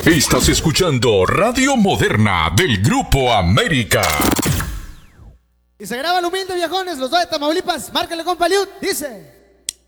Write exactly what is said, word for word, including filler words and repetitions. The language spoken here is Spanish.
Estás escuchando Radio Moderna del Grupo América. Y se graba el humilde, viejones, los dos de Tamaulipas. Márcale, compa Liud. Dice...